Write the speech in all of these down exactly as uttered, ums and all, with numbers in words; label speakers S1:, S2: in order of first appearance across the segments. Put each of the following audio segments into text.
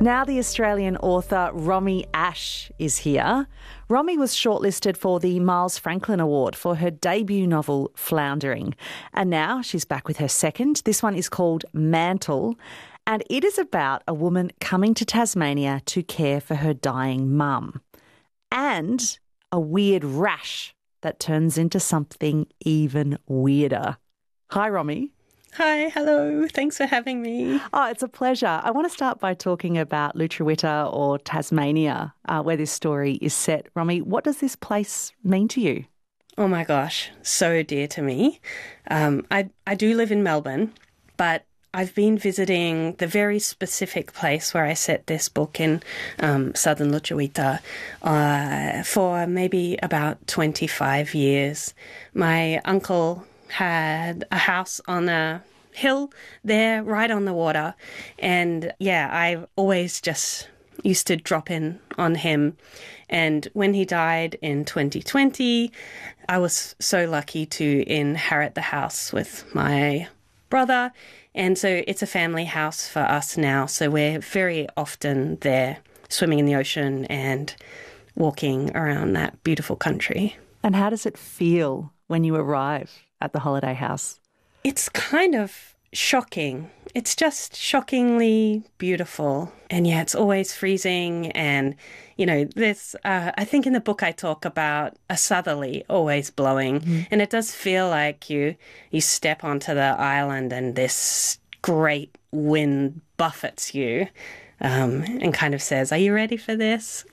S1: Now the Australian author Romy Ash is here. Romy was shortlisted for the Miles Franklin Award for her debut novel, Floundering. And now she's back with her second. This one is called Mantle, and it is about a woman coming to Tasmania to care for her dying mum. And a weird rash that turns into something even weirder. Hi, Romy.
S2: Hi, hello. Thanks for having me.
S1: Oh, it's a pleasure. I want to start by talking about Lutruwita or Tasmania, uh, where this story is set. Romy, what does this place mean to you?
S2: Oh my gosh, so dear to me. Um, I, I do live in Melbourne, but I've been visiting the very specific place where I set this book in um, southern Lutruwita uh, for maybe about twenty-five years. My uncle had a house on a hill there right on the water, and yeah, I always just used to drop in on him. And when he died in twenty twenty, I was so lucky to inherit the house with my brother, and so it's a family house for us now, so we're very often there swimming in the ocean and walking around that beautiful country.
S1: And how does it feel when you arrive at the holiday house?
S2: It's kind of shocking. It's just shockingly beautiful. And yeah, it's always freezing. And, you know, there's, uh, I think in the book I talk about a southerly always blowing. Mm-hmm. And it does feel like you, you step onto the island and this great wind buffets you um, and kind of says, "Are you ready for this?"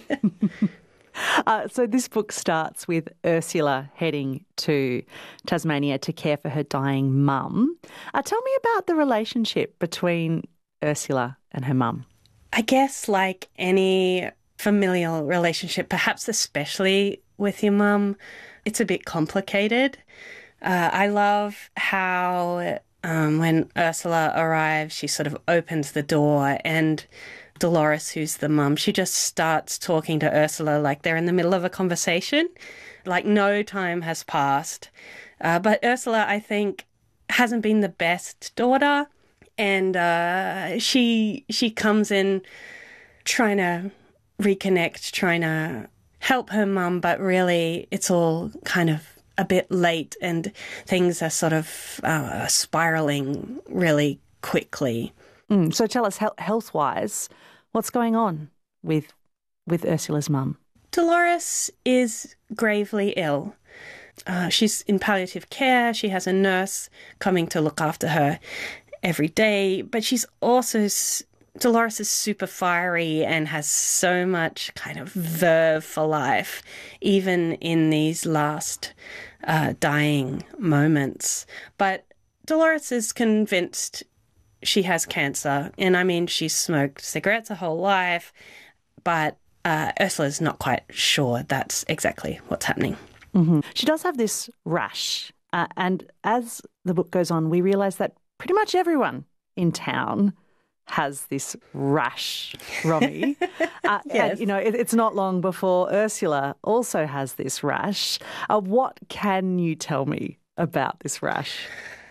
S1: Uh, so this book starts with Ursula heading to Tasmania to care for her dying mum. Uh, tell me about the relationship between Ursula and her mum.
S2: I guess like any familial relationship, perhaps especially with your mum, it's a bit complicated. Uh, I love how um, when Ursula arrives, she sort of opens the door and Dolores, who's the mum, she just starts talking to Ursula like they're in the middle of a conversation, like no time has passed. Uh, but Ursula, I think, hasn't been the best daughter, and uh, she she comes in trying to reconnect, trying to help her mum, but really it's all kind of a bit late and things are sort of uh, spiralling really quickly.
S1: Mm, so tell us, health-wise, what's going on with with Ursula's mum?
S2: Dolores is gravely ill. Uh, she's in palliative care. She has a nurse coming to look after her every day. But she's also, Dolores is super fiery and has so much kind of verve for life, even in these last uh, dying moments. But Dolores is convinced she has cancer, and I mean, she's smoked cigarettes her whole life, but uh, Ursula's not quite sure that's exactly what's happening.
S1: Mm-hmm. She does have this rash, uh, and as the book goes on, we realise that pretty much everyone in town has this rash, Romy. uh,
S2: yes.
S1: And, you know, it, it's not long before Ursula also has this rash. Uh, what can you tell me about this rash?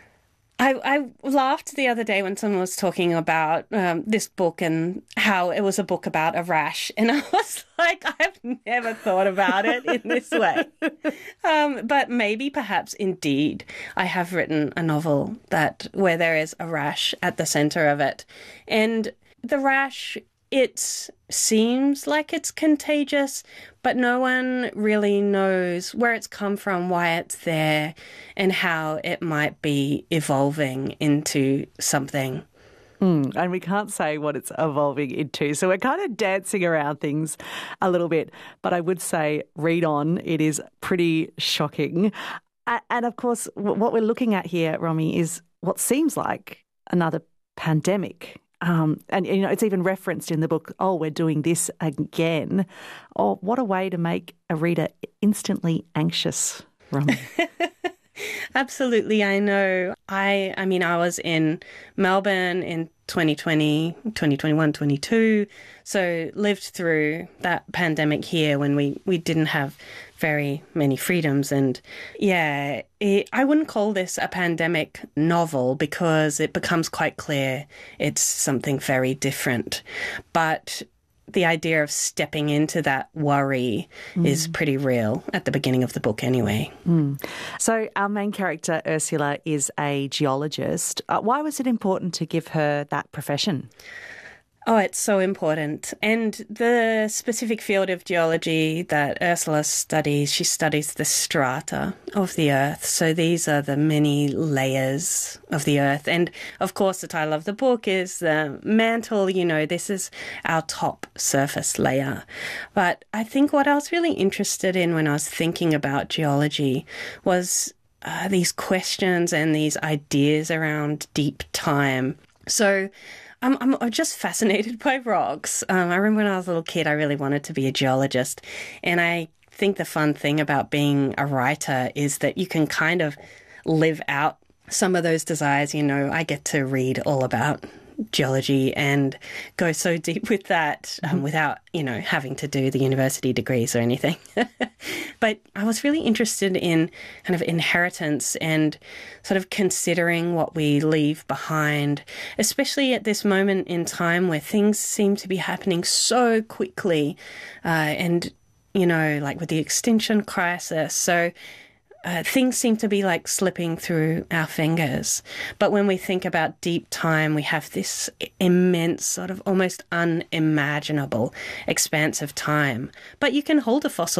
S2: I, I laughed the other day when someone was talking about um, this book and how it was a book about a rash. And I was like, I've never thought about it in this way. Um, but maybe, perhaps, indeed, I have written a novel that where there is a rash at the centre of it. And the rash, it seems like it's contagious, but no one really knows where it's come from, why it's there, and how it might be evolving into something.
S1: Mm, and we can't say what it's evolving into. So we're kind of dancing around things a little bit. But I would say read on. It is pretty shocking. And of course, what we're looking at here, Romy, is what seems like another pandemic. Um, and, you know, it's even referenced in the book, oh, we're doing this again. Oh, what a way to make a reader instantly anxious, Romy.
S2: Absolutely, I know. I I mean, I was in Melbourne in twenty twenty, twenty twenty-one, twenty-two, so lived through that pandemic here when we, we didn't have very many freedoms. And yeah, it, I wouldn't call this a pandemic novel because it becomes quite clear it's something very different. But the idea of stepping into that worry mm. is pretty real at the beginning of the book anyway.
S1: Mm. So our main character, Ursula, is a geologist. Uh, why was it important to give her that profession?
S2: Oh, it's so important. And the specific field of geology that Ursula studies, she studies the strata of the earth. So these are the many layers of the earth. And of course, the title of the book is the mantle. You know, this is our top surface layer. But I think what I was really interested in when I was thinking about geology was uh, these questions and these ideas around deep time. So I'm, I'm just fascinated by rocks. Um, I remember when I was a little kid, I really wanted to be a geologist. And I think the fun thing about being a writer is that you can kind of live out some of those desires. You know, I get to read all about geology and go so deep with that um, mm-hmm. without, you know, having to do the university degrees or anything. But I was really interested in kind of inheritance and sort of considering what we leave behind, especially at this moment in time where things seem to be happening so quickly uh, and, you know, like with the extinction crisis. So Uh, things seem to be like slipping through our fingers. But when we think about deep time, we have this immense, sort of almost unimaginable expanse of time. But you can hold a fossil